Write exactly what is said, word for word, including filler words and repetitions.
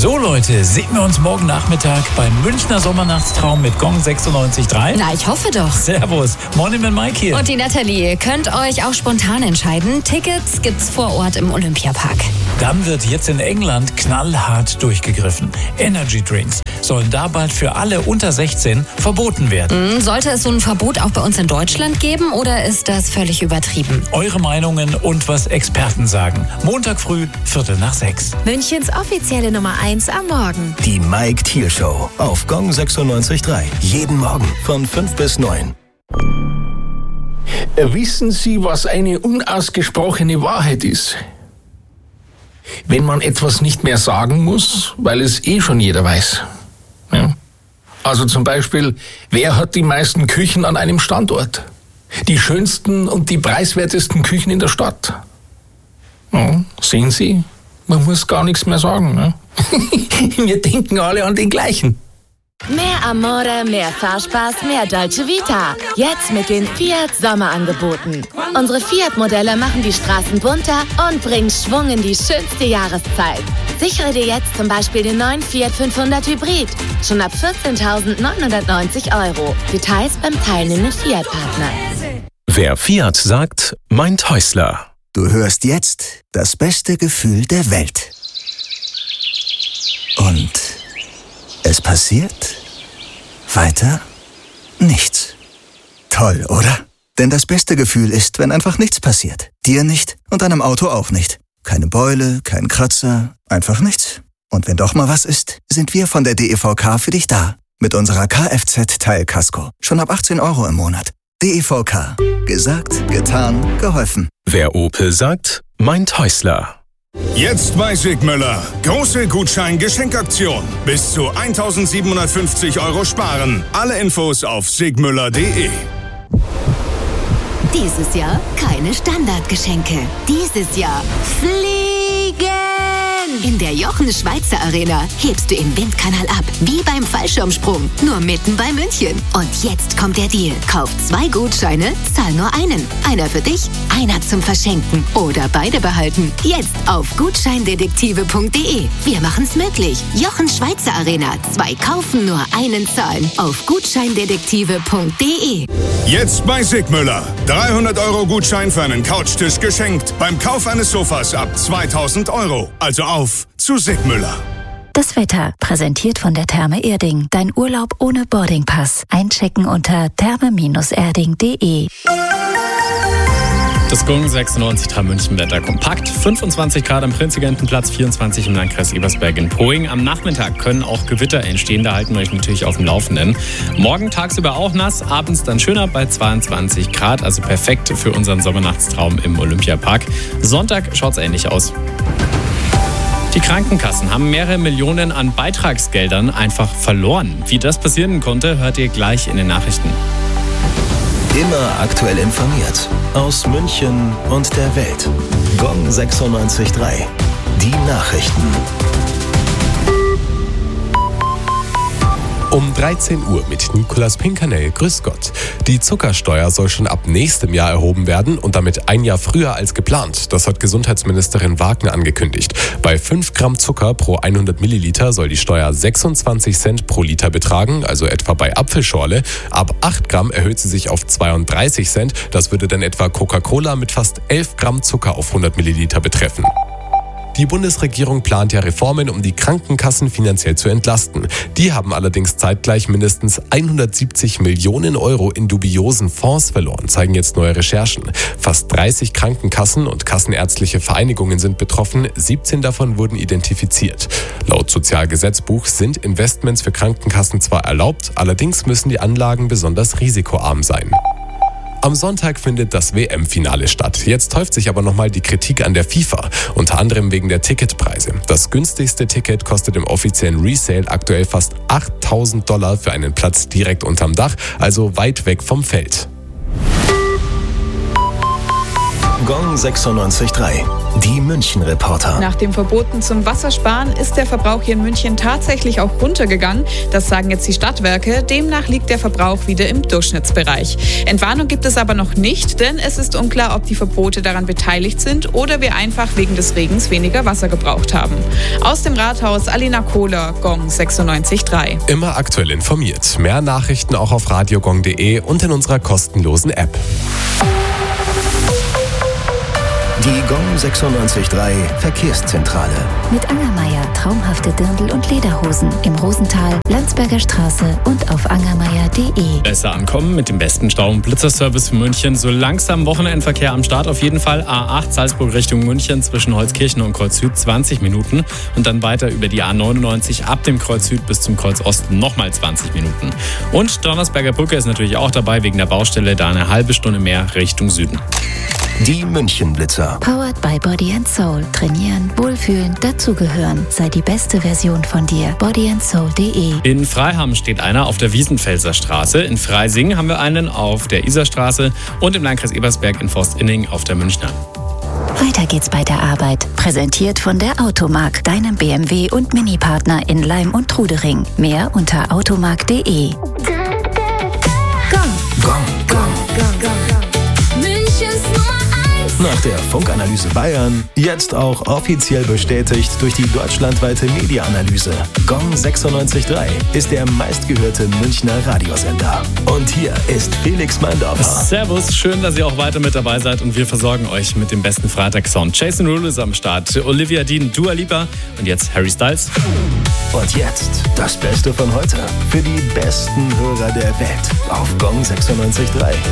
So Leute, sehen wir uns morgen Nachmittag beim Münchner Sommernachtstraum mit Gong sechsundneunzig Komma drei? Na, ich hoffe doch. Servus, Morning mit Mike hier. Und die Nathalie. Ihr könnt euch auch spontan entscheiden. Tickets gibt's vor Ort im Olympiapark. Dann wird jetzt in England knallhart durchgegriffen. Energy Drinks sollen da bald für alle unter sechzehn verboten werden. Mhm, sollte es so ein Verbot auch bei uns in Deutschland geben oder ist das völlig übertrieben? Eure Meinungen und was Experten sagen. Montag früh, Viertel nach sechs. Münchens offizielle Nummer eins am Morgen. Die Mike Thiel Show auf Gong sechsundneunzig Komma drei. Jeden Morgen von fünf bis neun. Wissen Sie, was eine unausgesprochene Wahrheit ist? Wenn man etwas nicht mehr sagen muss, weil es eh schon jeder weiß. Ja. Also zum Beispiel, wer hat die meisten Küchen an einem Standort? Die schönsten und die preiswertesten Küchen in der Stadt. Ja, sehen Sie, man muss gar nichts mehr sagen. Ne? Wir denken alle an den gleichen. Mehr Amore, mehr Fahrspaß, mehr Dolce Vita. Jetzt mit den Fiat Sommerangeboten. Unsere Fiat-Modelle machen die Straßen bunter und bringen Schwung in die schönste Jahreszeit. Sichere dir jetzt zum Beispiel den neuen Fiat fünfhundert Hybrid. Schon ab vierzehntausendneunhundertneunzig Euro. Details beim teilnehmenden Fiat-Partner. Wer Fiat sagt, meint Häusler. Du hörst jetzt das beste Gefühl der Welt. Und es passiert weiter nichts. Toll, oder? Denn das beste Gefühl ist, wenn einfach nichts passiert. Dir nicht und deinem Auto auch nicht. Keine Beule, kein Kratzer, einfach nichts. Und wenn doch mal was ist, sind wir von der D E V K für dich da. Mit unserer Kfz-Teilkasko. Schon ab achtzehn Euro im Monat. D E V K. Gesagt, getan, geholfen. Wer Opel sagt, meint Häusler. Jetzt bei Sigmüller. Große Gutschein-Geschenkaktion. Bis zu eintausendsiebenhundertfünfzig Euro sparen. Alle Infos auf sigmüller punkt de. Dieses Jahr keine Standardgeschenke. Dieses Jahr fliegen! In der Jochen Schweizer Arena hebst du im Windkanal ab, wie beim Fallschirmsprung, nur mitten bei München. Und jetzt kommt der Deal. Kauf zwei Gutscheine, zahl nur einen. Einer für dich, einer zum Verschenken oder beide behalten. Jetzt auf gutscheindetektive punkt de. Wir machen's möglich. Jochen Schweizer Arena. Zwei kaufen, nur einen zahlen. Auf gutscheindetektive punkt de. Jetzt bei Sigmüller. dreihundert Euro Gutschein für einen Couchtisch geschenkt. Beim Kauf eines Sofas ab zweitausend Euro. Also auf zu Sigmüller. Das Wetter, präsentiert von der Therme Erding. Dein Urlaub ohne Boardingpass. Einchecken unter therme erding punkt de. Das Gong sechsundneunzig Komma drei München Wetter kompakt. fünfundzwanzig Grad am Prinzregentenplatz, vierundzwanzig im Landkreis Ebersberg in Poing. Am Nachmittag können auch Gewitter entstehen, da halten wir euch natürlich auf dem Laufenden. Morgen tagsüber auch nass, abends dann schöner bei zweiundzwanzig Grad, also perfekt für unseren Sommernachtstraum im Olympiapark. Sonntag schaut's ähnlich aus. Die Krankenkassen haben mehrere Millionen an Beitragsgeldern einfach verloren. Wie das passieren konnte, hört ihr gleich in den Nachrichten. Immer aktuell informiert. Aus München und der Welt. Gong sechsundneunzig Komma drei. Die Nachrichten. Um dreizehn Uhr mit Nicolas Pinkernell. Grüß Gott. Die Zuckersteuer soll schon ab nächstem Jahr erhoben werden und damit ein Jahr früher als geplant. Das hat Gesundheitsministerin Wagner angekündigt. Bei fünf Gramm Zucker pro hundert Milliliter soll die Steuer sechsundzwanzig Cent pro Liter betragen, also etwa bei Apfelschorle. Ab acht Gramm erhöht sie sich auf zweiunddreißig Cent. Das würde dann etwa Coca-Cola mit fast elf Gramm Zucker auf hundert Milliliter betreffen. Die Bundesregierung plant ja Reformen, um die Krankenkassen finanziell zu entlasten. Die haben allerdings zeitgleich mindestens hundertsiebzig Millionen Euro in dubiosen Fonds verloren, zeigen jetzt neue Recherchen. Fast dreißig Krankenkassen und kassenärztliche Vereinigungen sind betroffen, siebzehn davon wurden identifiziert. Laut Sozialgesetzbuch sind Investments für Krankenkassen zwar erlaubt, allerdings müssen die Anlagen besonders risikoarm sein. Am Sonntag findet das W M-Finale statt. Jetzt häuft sich aber nochmal die Kritik an der FIFA, unter anderem wegen der Ticketpreise. Das günstigste Ticket kostet im offiziellen Resale aktuell fast achttausend Dollar für einen Platz direkt unterm Dach, also weit weg vom Feld. Gong sechsundneunzig Komma drei. Die München-Reporter. Nach dem Verboten zum Wassersparen ist der Verbrauch hier in München tatsächlich auch runtergegangen. Das sagen jetzt die Stadtwerke. Demnach liegt der Verbrauch wieder im Durchschnittsbereich. Entwarnung gibt es aber noch nicht, denn es ist unklar, ob die Verbote daran beteiligt sind oder wir einfach wegen des Regens weniger Wasser gebraucht haben. Aus dem Rathaus Alina Kohler, Gong sechsundneunzig Komma drei. Immer aktuell informiert. Mehr Nachrichten auch auf radiogong punkt de und in unserer kostenlosen App. Die Gong sechsundneunzig Komma drei Verkehrszentrale. Mit Angermeier traumhafte Dirndl und Lederhosen im Rosental, Landsberger Straße und auf angermeier punkt de. Besser ankommen mit dem besten Stau- und Blitzerservice für München. So langsam Wochenendverkehr am Start auf jeden Fall. A acht Salzburg Richtung München zwischen Holzkirchen und Kreuz Süd zwanzig Minuten. Und dann weiter über die A neunundneunzig ab dem Kreuz Süd bis zum Kreuz Osten nochmal zwanzig Minuten. Und Donnersberger Brücke ist natürlich auch dabei wegen der Baustelle. Da eine halbe Stunde mehr Richtung Süden. Die München-Blitzer. Powered by Body and Soul. Trainieren, wohlfühlen, dazugehören. Sei die beste Version von dir. body and soul punkt de. In Freiham steht einer auf der Wiesenfelser Straße. In Freising haben wir einen auf der Isarstraße und im Landkreis Ebersberg in Forstinning auf der Münchner. Weiter geht's bei der Arbeit. Präsentiert von der Automark, deinem B M W und Mini-Partner in Leim und Trudering. Mehr unter automark punkt de. Gong, Gong, Gong. Nach der Funkanalyse Bayern jetzt auch offiziell bestätigt durch die deutschlandweite Media-Analyse. Gong sechsundneunzig Komma drei ist der meistgehörte Münchner Radiosender. Und hier ist Felix Meindorfer. Servus, schön, dass ihr auch weiter mit dabei seid und wir versorgen euch mit dem besten Freitagssound. Jason Derulo ist am Start, Olivia Dean, Dua Lipa und jetzt Harry Styles. Und jetzt das Beste von heute für die besten Hörer der Welt auf Gong sechsundneunzig Komma drei.